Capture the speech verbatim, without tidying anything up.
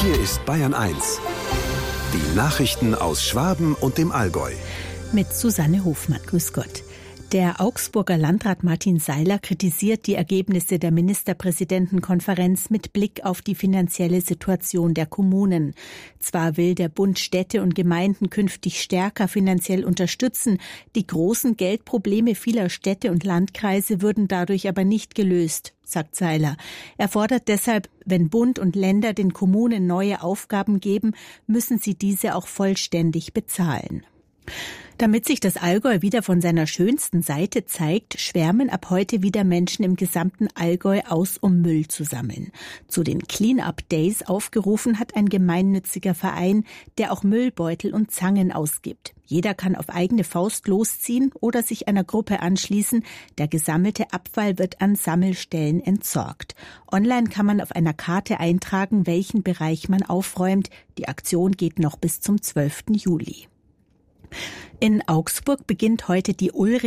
Hier ist Bayern eins. Die Nachrichten aus Schwaben und dem Allgäu. Mit Susanne Hofmann. Grüß Gott. Der Augsburger Landrat Martin Seiler kritisiert die Ergebnisse der Ministerpräsidentenkonferenz mit Blick auf die finanzielle Situation der Kommunen. Zwar will der Bund Städte und Gemeinden künftig stärker finanziell unterstützen, die großen Geldprobleme vieler Städte und Landkreise würden dadurch aber nicht gelöst, sagt Seiler. Er fordert deshalb, wenn Bund und Länder den Kommunen neue Aufgaben geben, müssen sie diese auch vollständig bezahlen. Damit sich das Allgäu wieder von seiner schönsten Seite zeigt, schwärmen ab heute wieder Menschen im gesamten Allgäu aus, um Müll zu sammeln. Zu den Clean-up Days aufgerufen hat ein gemeinnütziger Verein, der auch Müllbeutel und Zangen ausgibt. Jeder kann auf eigene Faust losziehen oder sich einer Gruppe anschließen. Der gesammelte Abfall wird an Sammelstellen entsorgt. Online kann man auf einer Karte eintragen, welchen Bereich man aufräumt. Die Aktion geht noch bis zum zwölften Juli. In Augsburg beginnt heute die Ulrich